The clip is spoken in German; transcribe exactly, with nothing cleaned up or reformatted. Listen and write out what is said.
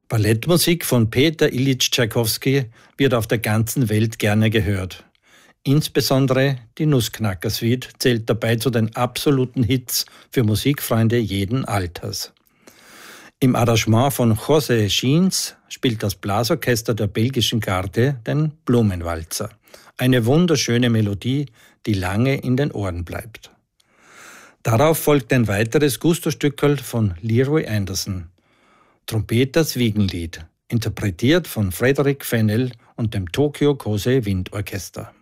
Ballettmusik von Peter Ilyich Tschaikowski wird auf der ganzen Welt gerne gehört. Insbesondere die Nussknacker-Suite zählt dabei zu den absoluten Hits für Musikfreunde jeden Alters. Im Arrangement von José Gins spielt das Blasorchester der belgischen Garde den Blumenwalzer. Eine wunderschöne Melodie, die lange in den Ohren bleibt. Darauf folgt ein weiteres Gusto-Stückerl von Leroy Anderson. Trompeters Wiegenlied, interpretiert von Frederick Fennell und dem Tokyo Kosei Windorchester.